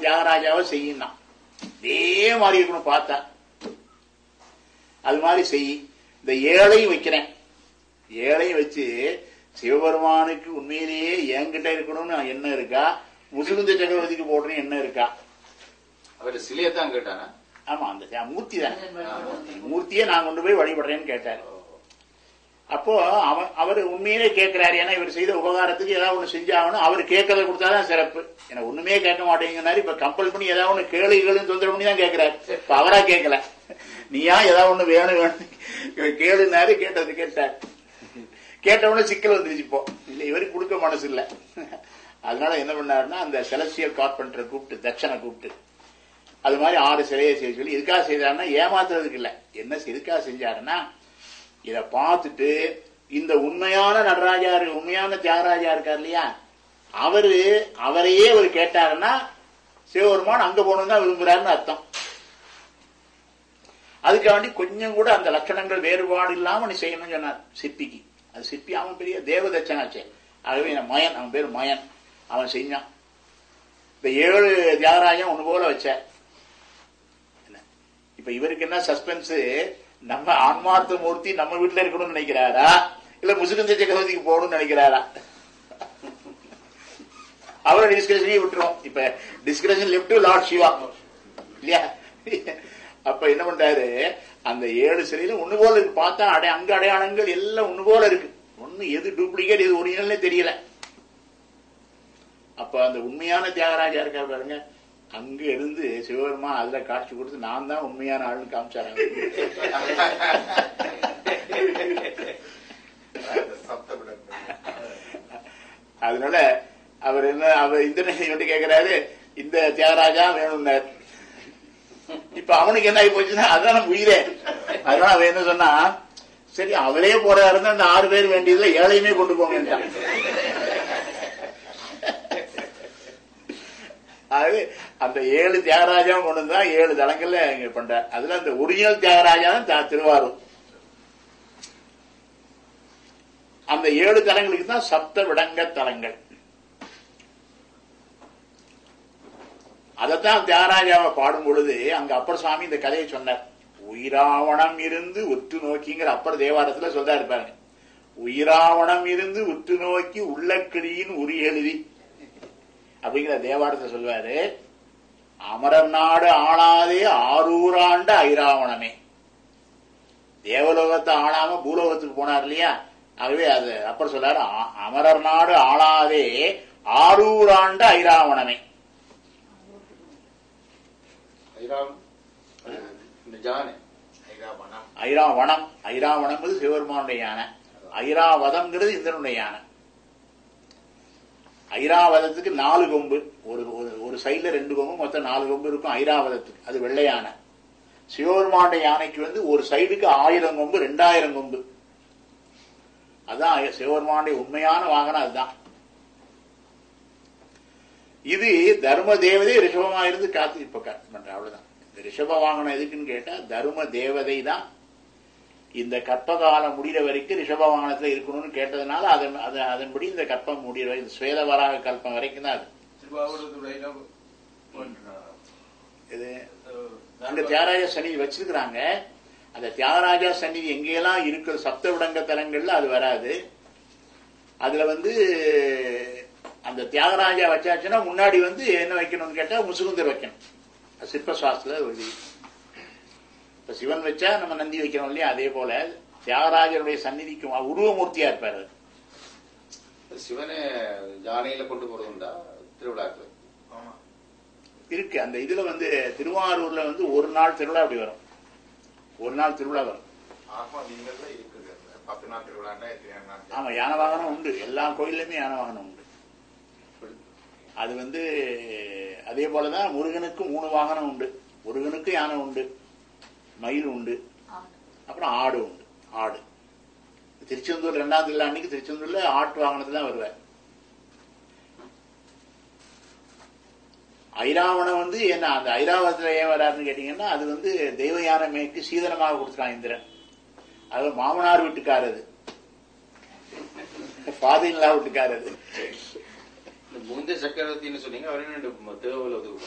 தியாகராஜாவை செய்யணும், இதே மாதிரி இருக்கணும் பார்த்தா, அது மாதிரி செய். இந்த ஏழையும் வைக்கிறேன், ஏழையும் வச்சு சிவபெருமானுக்கு உண்மையிலேயே என்கிட்ட இருக்கணும்னு எண்ணம் இருக்கா, முசுகுந்த சக்கரவர்த்திக்கு போடணும் என்ன இருக்கா? அவர் சிலையத்தான் கேட்டானா? ஆமா, அந்த மூர்த்தி தானே, மூர்த்தியே நான் கொண்டு போய் வழிபடுறேன்னு கேட்டாரு. அப்போ அவர் உண்மையிலே கேட்கிறாரு. ஏன்னா இவர் செய்த உபகாரத்துக்கு ஏதாவது ஒண்ணு செஞ்சாகணும், அவர் கேட்கறத கொடுத்தாதான் சிறப்பு. ஏன்னா ஒண்ணுமே கேட்க மாட்டேங்கிறாரு, இப்ப கம்பல் பண்ணி ஏதாவது ஒண்ணு கேளுகளும் தொந்தரவு பண்ணி தான் கேட்கிறாரு. இப்ப அவரா கேட்கல, நீயா ஏதாவது ஒண்ணு வேணும் வேணும் கேளுனாரு, கேட்டது கேட்டார். கேட்டவொடனே சிக்கல் வந்துருச்சு. இப்போ இல்ல இவருக்கு கொடுக்க மனசு இல்ல, அதனால என்ன பண்ணாருன்னா அந்த செலஸ்டியல் கார்பெண்டரை கூப்பிட்டு, தட்சனை கூப்பிட்டு அது மாதிரி 6 சிலையை செய்ய சொல்லி, எதுக்காக செய்தாருன்னா ஏமாத்துறதுக்கு இல்ல, என்ன எதுக்காக செஞ்சாருன்னா இத பார்த்துட்டு இந்த உண்மையான நடராஜா, உண்மையான தியாகராஜா இருக்கார் இல்லையா, அவரையே அவர் கேட்டாருன்னா சிவபெருமான் அங்க போகணும் தான் விரும்புறாருன்னு அர்த்தம். அதுக்காண்டி கொஞ்சம் கூட அந்த லட்சணங்கள் வேறுபாடு இல்லாம நீ செய்யணும்னு சொன்னார் சிற்பிக்கு. அது சிற்பி அவன் பெரிய தேவதட்சனாச்சே, ஆகவே மயன், அவன் பேரு மயன், அவன் செஞ்சான். இந்த 7 தியாகராஜன் ஒண்ணு போல வச்ச. இப்ப இவருக்கு என்ன சஸ்பென்ஸ், நம்ம ஆன்மார்த்த மூர்த்தி நம்ம வீட்டுல இருக்கணும்னு நினைக்கிறாரா, இல்ல முசுகுந்த சக்கரவர்த்திக்கு போகணும்னு நினைக்கிறாரா? அவரை டிஸ்கஷனே விட்டுரும். இப்ப discussion left to Lord Siva இல்லையா? அப்ப என்ன பண்றாரு, அந்த 7 சிலையில ஒண்ணு போல இருக்கு. பார்த்தா அங்க அடையாளங்கள் எல்லாம் ஒண்ணு போல இருக்கு. ஒண்ணு எது டூப்ளிகேட் எது ஒரிஜினல்னே தெரியல. அப்ப அந்த உண்மையான தியாகராஜா இருக்காரு பாருங்க, அங்க இருந்து சிவபெருமான் அதுல காட்சி கொடுத்து நான் தான் உண்மையான ஆளுன்னு காமிச்சாரு. அதனால அவர் என்ன, அவர் இந்த கேட்கிறாரு, இந்த தியாகராஜா வேணும்னாரு. இப்ப அவனுக்கு என்ன ஆகி போச்சுன்னா அதான் நம்ம உயிரே. அதனால அவன் என்ன சொன்னா, சரி அவரே போறாருன்னா அந்த 6 பேர் வேண்டியதுல ஏழையுமே கொண்டு போங்க. அது அந்த 7 தியாகராஜாவும் கொண்டு தான் 7 தலங்கள்ல இங்க பண்ற. அதுல அந்த ஒரிஜினல் தியாகராஜா தான் திருவாரூர். அந்த 7 தலங்களுக்கு தான் சப்த விடங்க தலங்கள். அதத்தான் தியாகராஜாவை பாடும் பொழுது அங்க அப்பர் சுவாமி இந்த கதையை சொன்னார். உயிராவணம் இருந்து உற்று நோக்கிங்கிற அப்பர் தேவாரத்துல சொல்றா இருப்பாங்க. உயிராவணம் இருந்து உற்று நோக்கி உள்ள கிளியின் உரி எழுதி அப்படிங்கிற தேவாரத்தை சொல்வாரு. அமரர் நாடு ஆளாதே ஆரூராண்ட ஐராவணமே, தேவலோகத்தை ஆளாம பூலோகத்துக்கு போனார் இல்லையா, ஆகவே அது அப்பர் சொல்றாரு, அமரர் நாடு ஆளாதே ஆரூராண்ட ஐராவணமே. ஐராவணம், ஐராவணம் சிவபெருமானுடைய யானை, ஐராவதம்ங்கிறது இந்திரனுடைய யானை. ஐராவதத்துக்கு 4 கொம்பு, ஒரு சைடுல 2 கொம்பு, மொத்தம் 4 கொம்பு இருக்கும் ஐராவதத்துக்கு. அது வெள்ளை யானை. சிவபெருமானுடைய யானைக்கு ஒரு சைடுக்கு 1000 கொம்பு, 2000 கொம்பு. அதான் சிவபெருமானுடைய உண்மையான வாகனம். அதுதான் இது. தர்ம தேவதை ரிஷபமா இருந்து காத்து இப்ப பண்ற. அவ்வளவுதான். இந்த ரிஷப வாகனம் எதுக்குன்னு கேட்டா தர்ம தேவதை தான் இந்த கற்பகாலம் முடிகிற வரைக்கும் ரிஷப வாகனத்துல இருக்கணும்னு கேட்டதுனால அதன்படி இந்த கற்பம் முடிகிற வரை, இந்த ஸ்வேதவராக கல்பம் வரைக்கும் தான் அது. இது அங்க தியாகராஜா சந்நிதி வச்சிருக்கிறாங்க. அந்த தியாகராஜா சந்நிதி எங்கெல்லாம் இருக்கிற சப்த விடங்க தலங்கள்ல அது வராது. அதுல அந்த தியாகராஜா வச்சாச்சுன்னா முன்னாடி என்ன வைக்கணும்னு கேட்டா முசுகுந்தர் வைக்கணும். சிற்பசாஸ்திரத்துல இப்ப சிவன் வச்சா நம்ம நந்தி வைக்கிறோம் இல்லையா, அதே போல தியாகராஜருடைய சந்நிதிக்கும் உருவமூர்த்தியா இருப்பாரு. சிவனை யானையில கொண்டு போறதுண்டா திருவிழாக்கு இருக்கு. அந்த இதுல திருவாரூர்ல ஒரு நாள் திருவிழா அப்படி வரும். ஒரு நாள் திருவிழா வரும். ஆமா, யானை வாகனம் உண்டு. எல்லா கோயிலுமே யானை வாகனம் உண்டு. அது அதே போலதான் முருகனுக்கு 3 வாகனம் உண்டு. முருகனுக்கு யானை உண்டு, மயில் உண்டு, அப்புறம் ஆடு உண்டு. ஆடு திருச்செந்தூர் 2ஆம் திருவிழா அன்னைக்கு திருச்செந்தூர்ல ஆட்டு வாகனத்துல தான் வருவார். ஐராவணம் என்ன அந்த ஐராவதத்துல ஏன் வராருன்னு கேட்டீங்கன்னா, அது தெய்வ யானைக்கு சீதனமாக கொடுத்துருக்கான் இந்திரன். அது மாமனார் வீட்டுக்காரது, பாதையில்லா வீட்டுக்காரது. முந்தைய சக்கரவர்த்தின்னு சொன்னீங்க, அவர் என்ன தேவலோகத்துக்கு